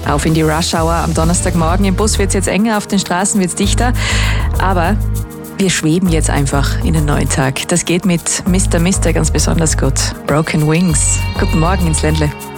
Auf in die Rush Hour am Donnerstagmorgen. Im Bus wird es jetzt enger, auf den Straßen wird es dichter. Aber wir schweben jetzt einfach in den neuen Tag. Das geht mit Mr. Mister ganz besonders gut. Broken Wings. Guten Morgen ins Ländle.